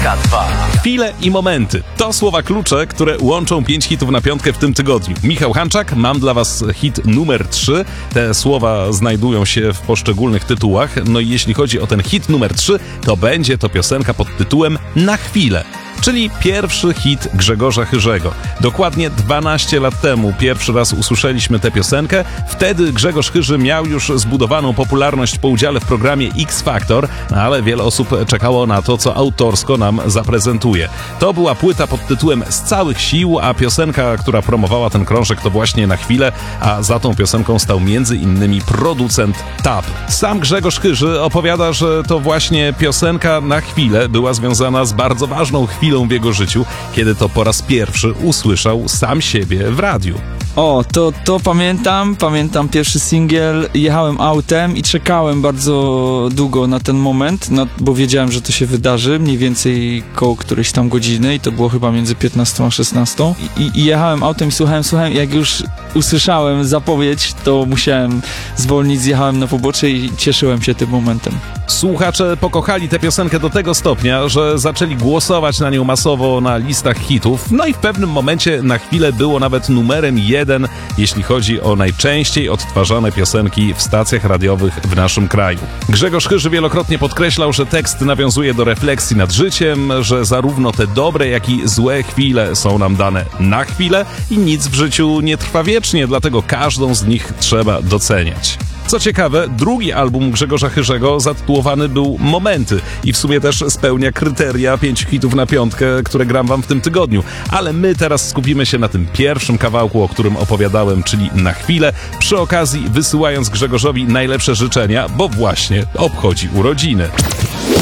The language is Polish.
Jedynka, dwa. Chwile i momenty. To słowa klucze, które łączą 5 hitów na piątkę w tym tygodniu. Michał Hanczak, mam dla was hit numer 3. Te słowa znajdują się w poszczególnych tytułach. No i jeśli chodzi o ten hit numer 3, to będzie to piosenka pod tytułem Na chwilę. Czyli pierwszy hit Grzegorza Chyrzego. Dokładnie 12 lat temu pierwszy raz usłyszeliśmy tę piosenkę. Wtedy Grzegorz Chyrzy miał już zbudowaną popularność po udziale w programie X Factor, ale wiele osób czekało na to, co autorsko nam zaprezentuje. To była płyta pod tytułem Z całych sił, a piosenka, która promowała ten krążek, to właśnie Na chwilę, a za tą piosenką stał m.in. producent TAP. Sam Grzegorz Chyrzy opowiada, że to właśnie piosenka Na chwilę była związana z bardzo ważną chwilą w jego życiu, kiedy to po raz pierwszy usłyszał sam siebie w radiu. O, to pamiętam pierwszy singiel, jechałem autem i czekałem bardzo długo na ten moment, bo wiedziałem, że to się wydarzy, mniej więcej koło którejś tam godziny i to było chyba między 15 a 16 i jechałem autem i słuchałem, jak już usłyszałem zapowiedź, to musiałem zwolnić, zjechałem na pobocze i cieszyłem się tym momentem. Słuchacze pokochali tę piosenkę do tego stopnia, że zaczęli głosować na nią masowo na listach hitów, no i w pewnym momencie Na chwilę było nawet numerem 1, jeśli chodzi o najczęściej odtwarzane piosenki w stacjach radiowych w naszym kraju. Grzegorz Chyrzy wielokrotnie podkreślał, że tekst nawiązuje do refleksji nad życiem, że zarówno te dobre, jak i złe chwile są nam dane na chwilę i nic w życiu nie trwa wiecznie, dlatego każdą z nich trzeba doceniać. Co ciekawe, drugi album Grzegorza Chyrzego zatytułowany był Momenty i w sumie też spełnia kryteria 5 hitów na piątkę, które gram wam w tym tygodniu. Ale my teraz skupimy się na tym pierwszym kawałku, o którym opowiadałem, czyli Na chwilę, przy okazji wysyłając Grzegorzowi najlepsze życzenia, bo właśnie obchodzi urodziny.